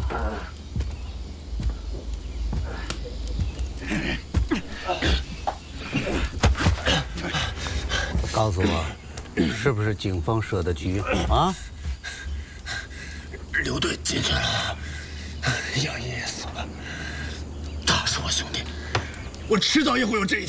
告诉我，是不是警方设的局啊？ 刘队进去了，杨毅也死了。他是我兄弟，我迟早也会有这一天。